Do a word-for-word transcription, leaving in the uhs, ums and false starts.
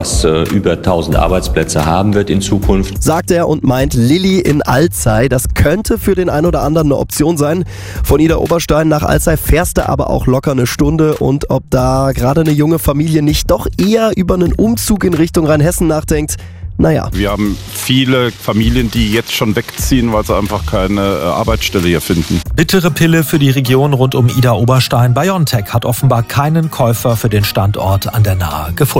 was äh, über tausend Arbeitsplätze haben wird in Zukunft. Sagt er und meint Lilly in Alzey. Das könnte für den einen oder anderen eine Option sein. Von Idar Oberstein nach Alzey fährst du aber auch locker eine Stunde. Und ob da gerade eine junge Familie nicht doch eher über einen Umzug in Richtung Rheinhessen nachdenkt, naja. Wir haben viele Familien, die jetzt schon wegziehen, weil sie einfach keine äh, Arbeitsstelle hier finden. Bittere Pille für die Region rund um Idar Oberstein. BioNTech hat offenbar keinen Käufer für den Standort an der Nahe gefunden.